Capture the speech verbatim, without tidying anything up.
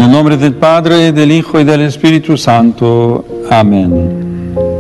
el nombre del Padre, del Hijo y del Espíritu Santo. Amén.